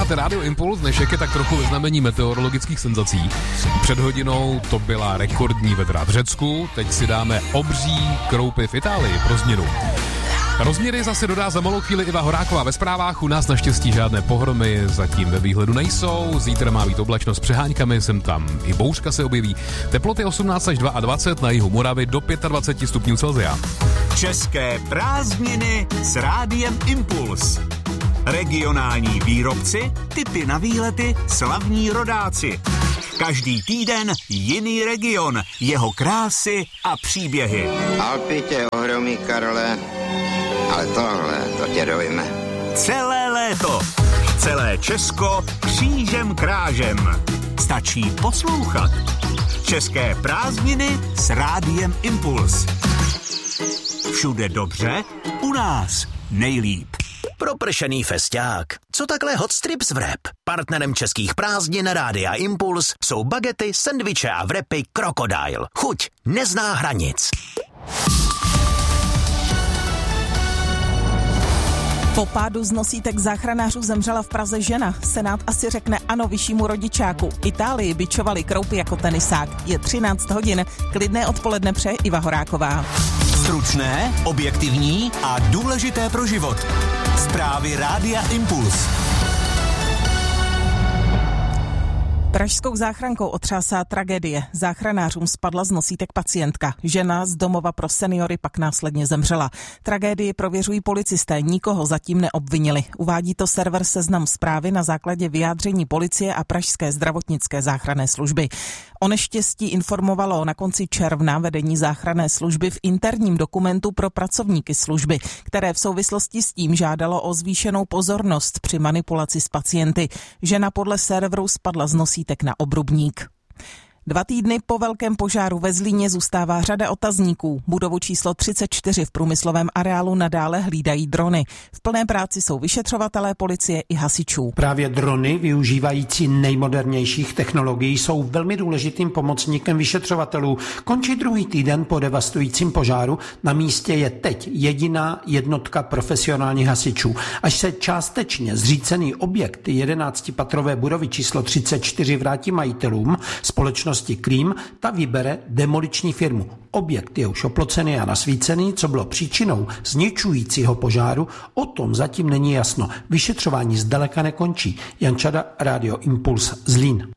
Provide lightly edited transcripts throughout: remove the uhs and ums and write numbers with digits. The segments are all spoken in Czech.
Posloucháte Rádio Impuls, dnešek je tak trochu ve znamení meteorologických senzací. Před hodinou to byla rekordní vedra v Řecku, teď si dáme obří kroupy v Itálii pro změnu. Rozměry zase dodá za malou chvíli Iva Horáková ve zprávách, u nás naštěstí žádné pohromy zatím ve výhledu nejsou, zítra má být oblačno s přehánkami, sem tam i bouřka se objeví, teploty 18 až 22, na jihu Moravy do 25 stupňů Celsia. České prázdniny s Rádiem Impuls. Regionální výrobci, tipy na výlety, slavní rodáci. Každý týden jiný region, jeho krásy a příběhy. Alpy tě ohromí, Karle, ale tohle, to tě dojme. Celé léto, celé Česko křížem krážem. Stačí poslouchat. České prázdniny s Rádiem Impuls. Všude dobře, u nás nejlíp. Propršený fesťák. Co takhle hot strips wrap? Partnerem českých prázdnin Rádia Impuls jsou bagety, sendviče a wrapy Crocodile. Chuť nezná hranic. Po pádu z nosítek záchranářů zemřela v Praze žena. Senát asi řekne ano vyššímu rodičáku. Itálii bičovali kroupy jako tenisák. Je 13 hodin. Klidné odpoledne přeje Iva Horáková. Stručné, objektivní a důležité pro život. Zprávy Rádia Impuls. Pražskou záchrankou otřásá tragédie. Záchranářům spadla z nosítek pacientka. Žena z domova pro seniory pak následně zemřela. Tragédii prověřují policisté, nikoho zatím neobvinili. Uvádí to server Seznam Zprávy na základě vyjádření policie a pražské zdravotnické záchranné služby. O neštěstí informovalo na konci června vedení záchranné služby v interním dokumentu pro pracovníky služby, které v souvislosti s tím žádalo o zvýšenou pozornost při manipulaci s pacienty. Žena podle serveru spadla z nosítek na obrubník. 2 týdny po velkém požáru ve Zlíně zůstává řada otazníků. Budovu číslo 34 v průmyslovém areálu nadále hlídají drony. V plné práci jsou vyšetřovatelé, policie i hasičů. Právě drony, využívající nejmodernějších technologií, jsou velmi důležitým pomocníkem vyšetřovatelů. Končí druhý týden po devastujícím požáru. Na místě je teď jediná jednotka profesionálních hasičů. Až se částečně zřícený objekt 11patrové budovy číslo 34 vrátí majitelům, společnost Krým, ta vybere demoliční firmu. Objekt je už oplocený a nasvícený, co bylo příčinou zničujícího požáru, o tom zatím není jasno. Vyšetřování zdaleka nekončí. Jan Čada, Rádio Impuls, Zlín.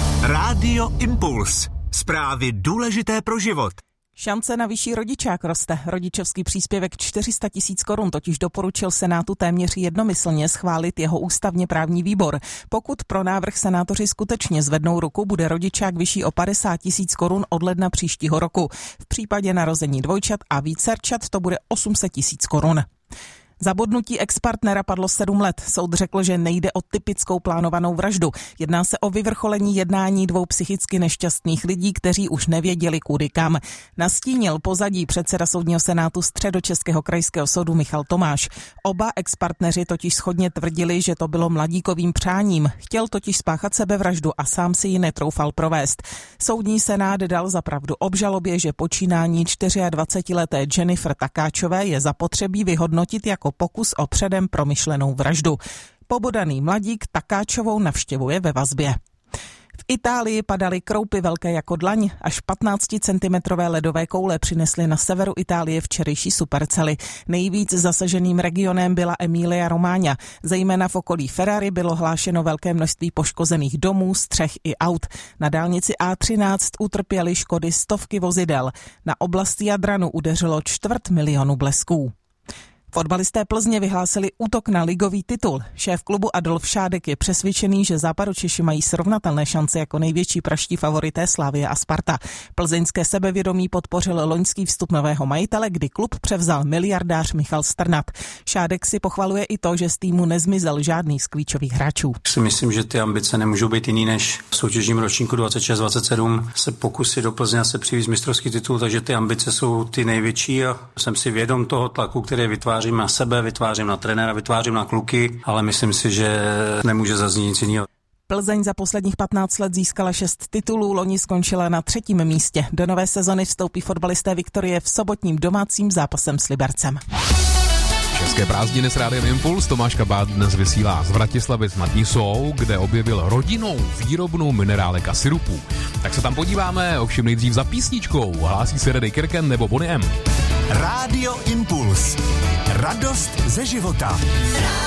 Rádio Impuls. Zprávy důležité pro život. Šance na vyšší rodičák roste. Rodičovský příspěvek 400 000 korun totiž doporučil Senátu téměř jednomyslně schválit jeho ústavně právní výbor. Pokud pro návrh senátoři skutečně zvednou ruku, bude rodičák vyšší o 50 000 korun od ledna příštího roku. V případě narození dvojčat a vícerčat to bude 800 000 korun. Za bodnutí ex-partnera padlo 7 let. Soud řekl, že nejde o typickou plánovanou vraždu. Jedná se o vyvrcholení jednání 2 psychicky nešťastných lidí, kteří už nevěděli kudy kam. Nastínil pozadí předseda soudního senátu Středočeského krajského soudu Michal Tomáš. Oba ex-partneři totiž shodně tvrdili, že to bylo mladíkovým přáním. Chtěl totiž spáchat sebevraždu a sám si ji netroufal provést. Soudní senát dal za pravdu obžalobě, že počínání 24leté Jennifer Takáčové je zapotřebí vyhodnotit jako pokus o předem promyšlenou vraždu. Pobodaný mladík Takáčovou navštěvuje ve vazbě. V Itálii padaly kroupy velké jako dlaň, až 15cm ledové koule přinesly na severu Itálie včerejší supercely. Nejvíc zasaženým regionem byla Emilia Romagna. Zejména v okolí Ferrari bylo hlášeno velké množství poškozených domů, střech i aut. Na dálnici A13 utrpěly škody stovky vozidel. Na oblast Jadranu udeřilo 250 000 blesků. Fotbalisté Plzně vyhlásili útok na ligový titul. Šéf klubu Adolf Šádek je přesvědčený, že Západočeši mají srovnatelné šance jako největší pražští favorité Slavie a Sparta. Plzeňské sebevědomí podpořil loňský vstup nového majitele, kdy klub převzal miliardář Michal Strnad. Šádek si pochvaluje i to, že z týmu nezmizel žádný z klíčových hráčů. Si myslím, že ty ambice nemůžou být jiný než v soutěžním ročníku 26-27 se pokusit do Plzně se přivést mistrovský titul, takže ty ambice jsou ty největší a jsem si vědom toho tlaku, který vytvářím na sebe, vytvářím na trenéra, vytvářím na kluky, ale myslím si, že nemůže zaznít nic jiného. Plzeň za posledních 15 let získala 6 titulů, loni skončila na 3. místě. Do nové sezony vstoupí fotbalisté Viktorie v sobotním domácím zápasem s Libercem. České prázdniny s Rádiem Impuls. Tomáš Kabát dnes vysílá z Vratislavic nad Nisou, kde objevil rodinnou výrobnu minerálek a sirupů. Tak se tam podíváme, ovšem nejdřív za písničkou. Hlásí se Redej Kirken nebo Bonnie M. Rádio Impuls. Radost ze života.